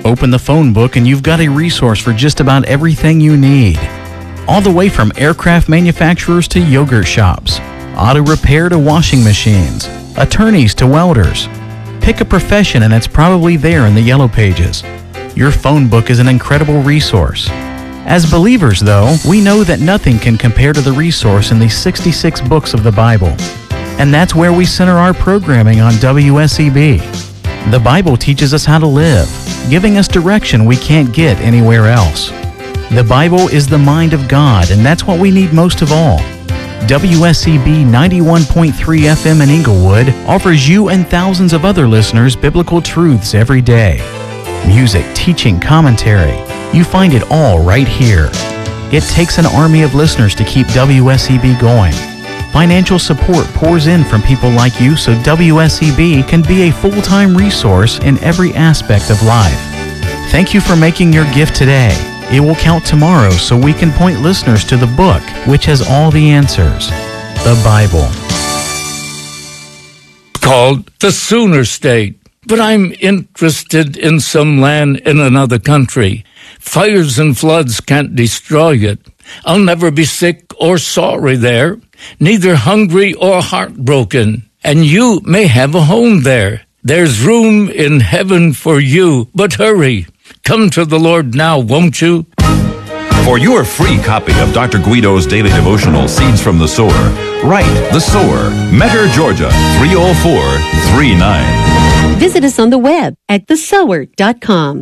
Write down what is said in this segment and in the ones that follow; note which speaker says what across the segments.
Speaker 1: Open the phone book and you've got a resource for just about everything you need. All the way from aircraft manufacturers to yogurt shops, auto repair to washing machines, attorneys to welders. Pick a profession and it's probably there in the yellow pages. Your phone book is an incredible resource. As believers, though, we know that nothing can compare to the resource in the 66 books of the Bible. And that's where we center our programming on WSEB. The Bible teaches us how to live, giving us direction we can't get anywhere else. The Bible is the mind of God, and that's what we need most of all. WSEB 91.3 FM in Inglewood offers you and thousands of other listeners biblical truths every day. Music, teaching, commentary. You find it all right here. It takes an army of listeners to keep WSEB going. Financial support pours in from people like you so WSEB can be a full-time resource in every aspect of life. Thank you for making your gift today. It will count tomorrow so we can point listeners to the book, which has all the answers. The Bible.
Speaker 2: Called the Sooner State. But I'm interested in some land in another country. Fires and floods can't destroy it. I'll never be sick or sorry there, neither hungry or heartbroken. And you may have a home there. There's room in heaven for you, but hurry. Come to the Lord now, won't you?
Speaker 3: For your free copy of Dr. Guido's daily devotional, Seeds from the Sower, write The Sower, Metter, Georgia, 30439.
Speaker 4: Visit us on the web at thesower.com.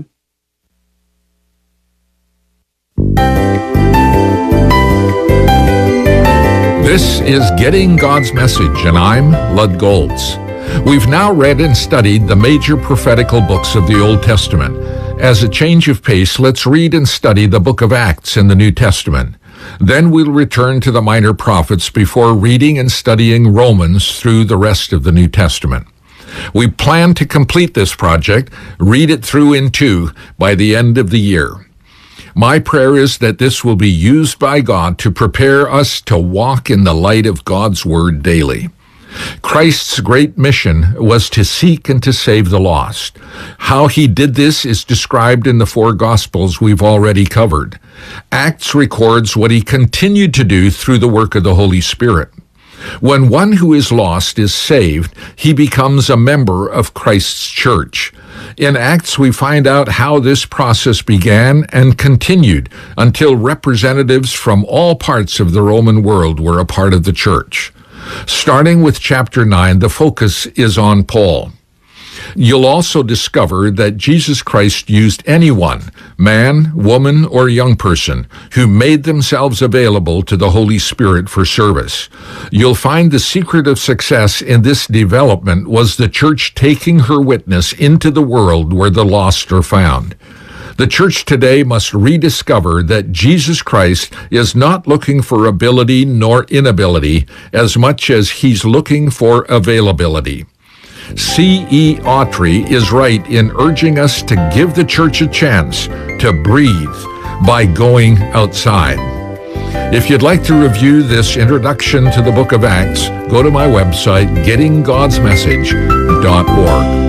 Speaker 5: This is Getting God's Message, and I'm Lud Golds. We've now read and studied the major prophetical books of the Old Testament. As a change of pace, let's read and study the book of Acts in the New Testament. Then we'll return to the minor prophets before reading and studying Romans through the rest of the New Testament. We plan to complete this project, read it through in two, by the end of the year. My prayer is that this will be used by God to prepare us to walk in the light of God's Word daily. Christ's great mission was to seek and to save the lost. How he did this is described in the four Gospels we've already covered. Acts records what he continued to do through the work of the Holy Spirit. When one who is lost is saved, he becomes a member of Christ's church. In Acts, we find out how this process began and continued until representatives from all parts of the Roman world were a part of the church. Starting with chapter 9, the focus is on Paul. You'll also discover that Jesus Christ used anyone, man, woman, or young person, who made themselves available to the Holy Spirit for service. You'll find the secret of success in this development was the church taking her witness into the world where the lost are found. The church today must rediscover that Jesus Christ is not looking for ability nor inability as much as he's looking for availability. C.E. Autry is right in urging us to give the church a chance to breathe by going outside. If you'd like to review this introduction to the book of Acts, go to my website, gettinggodsmessage.org.